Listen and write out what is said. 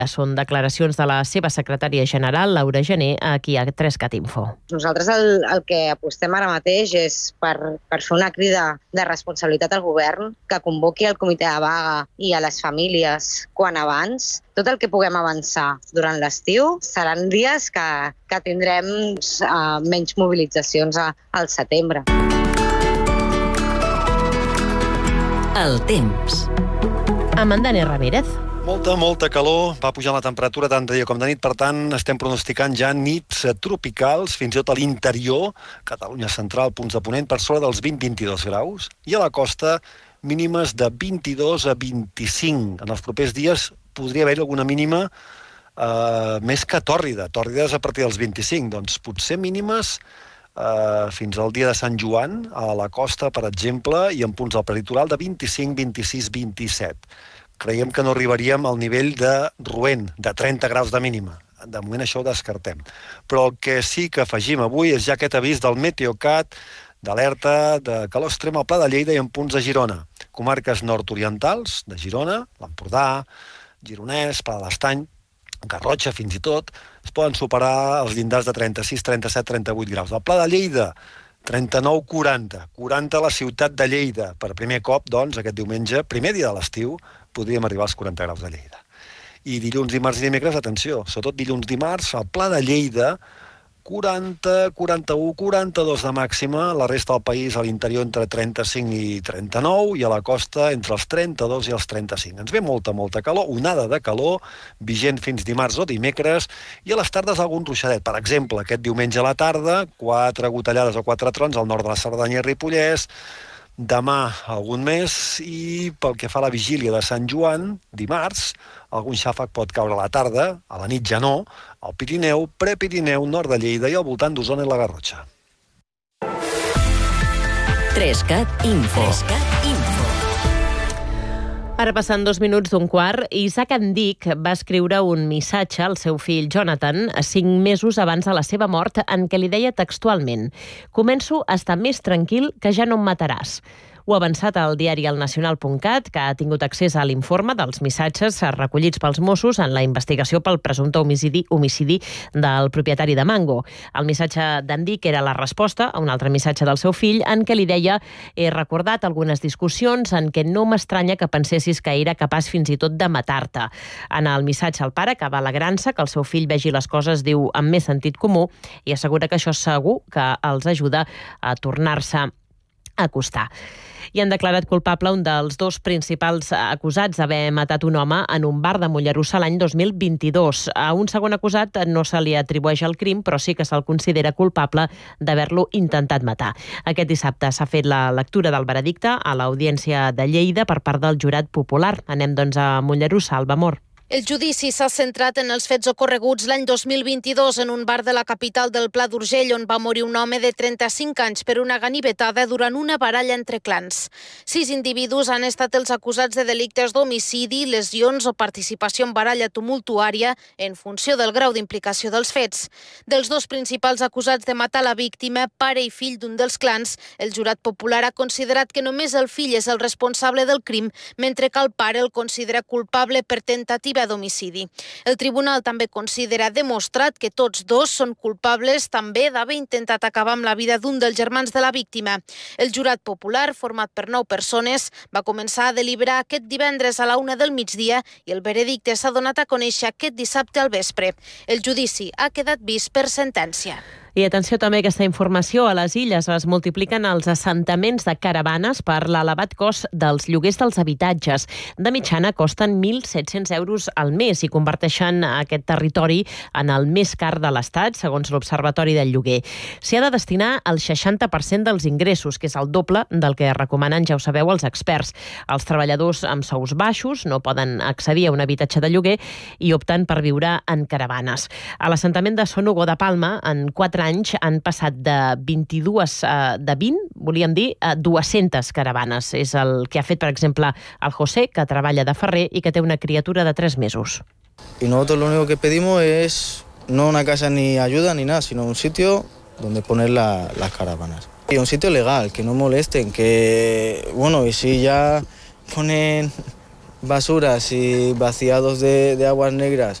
Són declaracions de la seva secretària general, Laura Gené, aquí a 3cat Info. Nosaltres el que apostem ara mateix és per fer una crida de responsabilitat al govern que convoqui el comitè de vaga i a les famílies quan abans. Tot el que puguem avançar durant l'estiu seran dies que tindrem menys mobilitzacions al setembre. El temps. Amb en Dani Ramírez. Molta calor, va pujar la temperatura tant de dia com de nit, per tant estem pronosticant ja nits tropicals, fins i tot a l'interior, Catalunya central, punts de ponent, per sobre dels 20-22 graus, i a la costa mínimes de 22 a 25. En els propers dies podria haver-hi alguna mínima més que tòrrida. Tòrrida és a partir dels 25, doncs potser mínimes fins al dia de Sant Joan, a la costa, per exemple, i en punts del peritoral de 25, 26, 27. Creiem que no arribaríem al nivell de Roent, de 30 graus de mínima. De moment això ho descartem. Però el que sí que afegim avui és ja aquest avís del Meteocat, d'alerta de calor extrema al Pla de Lleida i en punts de Girona. Comarques nord-orientals de Girona, l'Empordà, Gironès, Pla de l'Estany, Garrotxa fins i tot, es poden superar els llindars de 36, 37, 38 graus. Al Pla de Lleida, 39, 40. 40 a la ciutat de Lleida. Per primer cop, doncs, aquest diumenge, primer dia de l'estiu, podríem arribar als 40 graus de Lleida. I dilluns, dimarts i dimecres, atenció, sobretot dilluns, dimarts, al Pla de Lleida, 40, 41, 42 de màxima, la resta del país a l'interior entre 35 i 39, i a la costa entre els 32 i els 35. Ens ve molta calor, onada de calor, vigent fins dimarts o dimecres, i a les tardes algun ruixadet. Per exemple, aquest diumenge a la tarda, 4 gotellades o 4 trons al nord de la Cerdanya i Ripollès, demà algun més, i pel que fa a la vigília de Sant Joan, dimarts, algun xàfec pot caure a la tarda, a la nit ja no, al Pirineu, Prepirineu, nord de Lleida i al voltant d'Osona i la Garrotxa. 3cat Info. Ara passen 2 minuts d'un quart, Isaac Andic va escriure un missatge al seu fill Jonathan 5 mesos abans de la seva mort en què li deia textualment: «Començo a estar més tranquil que ja no em mataràs». Ho ha avançat al diari elnacional.cat, que ha tingut accés a l'informe dels missatges recollits pels Mossos en la investigació pel presumpte homicidi del propietari de Mango. El missatge d'Andic era la resposta a un altre missatge del seu fill en què li deia: «He recordat algunes discussions en què no m'estranya que pensessis que era capaç fins i tot de matar-te». En el missatge el pare acaba alegrant-se que el seu fill vegi les coses, diu, amb més sentit comú, i assegura que això segur que els ajuda a tornar-se a acostar. I han declarat culpable un dels 2 principals acusats d'haver matat un home en un bar de Mollerussa l'any 2022. A un segon acusat no se li atribueix el crim, però sí que se'l considera culpable d'haver-lo intentat matar. Aquest dissabte s'ha fet la lectura del veredicte a l'Audiència de Lleida per part del jurat popular. Anem, doncs, a Mollerussa, Alba Mor. El judici s'ha centrat en els fets ocorreguts l'any 2022 en un bar de la capital del Pla d'Urgell, on va morir un home de 35 anys per una ganivetada durant una baralla entre clans. 6 individus han estat els acusats de delictes d'homicidi, lesions o participació en baralla tumultuària en funció del grau d'implicació dels fets. Dels 2 principals acusats de matar la víctima, pare i fill d'un dels clans, el jurat popular ha considerat que només el fill és el responsable del crim, mentre que el pare el considera culpable per tentativa d'homicidi. El tribunal també considera demostrat que tots 2 són culpables també d'haver intentat acabar amb la vida d'un dels germans de la víctima. El jurat popular, format per 9 persones, va començar a deliberar aquest divendres a la 1 del migdia i el veredicte s'ha donat a conèixer aquest dissabte al vespre. El judici ha quedat vist per sentència. I atenció també a aquesta informació, a les Illes es multipliquen els assentaments de caravanes per l'elevat cost dels lloguers dels habitatges. De mitjana costen 1.700 euros al mes i converteixen aquest territori en el més car de l'Estat, segons l'Observatori del Lloguer. S'hi ha de destinar el 60% dels ingressos, que és el doble del que recomanen, ja ho sabeu, els experts. Els treballadors amb sous baixos no poden accedir a un habitatge de lloguer i opten per viure en caravanes. A l'assentament de Son Hugo de Palma, en 4 anys han passat de 20, volíem dir, a 200 caravanes. És el que ha fet, per exemple, el José, que treballa de ferrer i que té una criatura de 3 mesos. Y nosotros lo único que pedimos es no una casa ni ayuda ni nada, sino un sitio donde poner las caravanas. Y un sitio legal, que no molesten, que, bueno, y si ya ponen basuras y vaciados de aguas negras